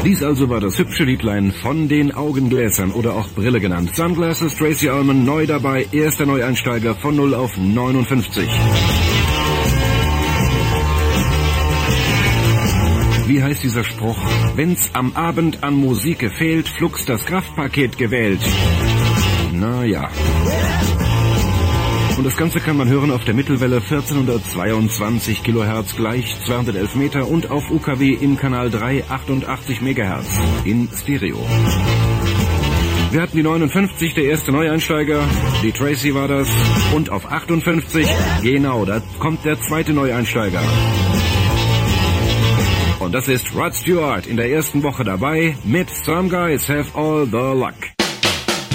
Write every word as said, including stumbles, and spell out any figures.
Dies also war das hübsche Liedlein von den Augengläsern oder auch Brille genannt. Sunglasses, Tracey Ullman, neu dabei, erster Neueinsteiger von null auf neunundfünfzig. Wie heißt dieser Spruch? Wenn's am Abend an Musik fehlt, flugs das Kraftpaket gewählt. Na ja. Und das Ganze kann man hören auf der Mittelwelle vierzehnhundertzweiundzwanzig Kilohertz gleich zweihundertelf Meter und auf U K W im Kanal drei achtundachtzig Megahertz in Stereo. Wir hatten die neunundfünfzig, der erste Neueinsteiger, die Tracey war das, und auf achtundfünfzig, genau, da kommt der zweite Neueinsteiger. Und das ist Rod Stewart in der ersten Woche dabei mit Some Guys Have All the Luck.